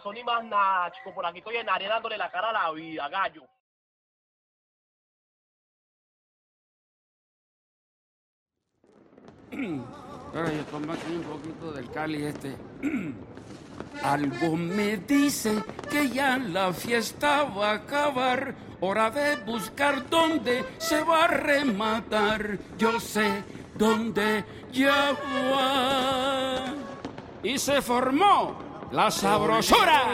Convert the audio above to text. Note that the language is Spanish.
corazón y más nada, chico. Por aquí estoy en arena dándole la cara a la vida, gallo. Ahora yo tomo aquí un poquito del Cali este. Algo me dice que ya la fiesta va a acabar. Hora de buscar dónde se va a rematar. Yo sé dónde ya va. Y se formó la sabrosura.